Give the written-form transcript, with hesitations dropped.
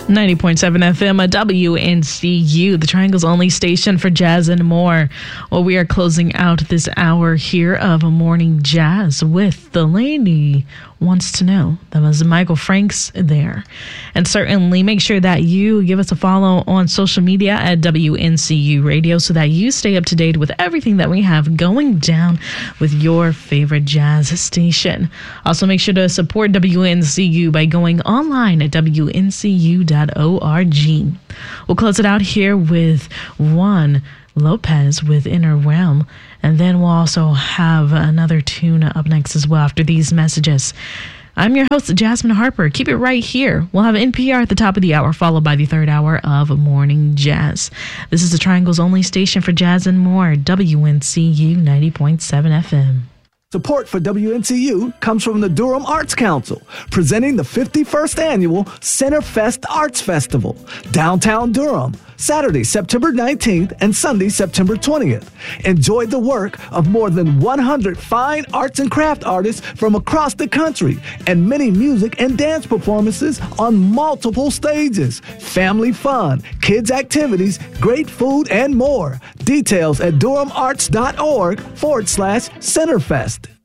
90.7 FM at WNCU, the Triangle's only station for jazz and more. Well, we are closing out this hour here of Morning Jazz with The Lady Wants to Know. That was Michael Franks there. And certainly make sure that you give us a follow on social media at WNCU Radio so that you stay up to date with everything that we have going down with your favorite jazz station. Also, make sure to support WNCU by going online at WNCU.org. We'll close it out here with Juan Lopez with Inner Realm. And then we'll also have another tune up next as well after these messages. I'm your host, Jasmine Harper. Keep it right here. We'll have NPR at the top of the hour, followed by the third hour of Morning Jazz. This is the Triangle's only station for jazz and more, WNCU 90.7 FM. Support for WNCU comes from the Durham Arts Council, presenting the 51st Annual Centerfest Arts Festival, downtown Durham, Saturday, September 19th and Sunday, September 20th. Enjoy the work of more than 100 fine arts and craft artists from across the country and many music and dance performances on multiple stages. Family fun, kids activities, great food, and more. Details at durhamarts.org/Centerfest.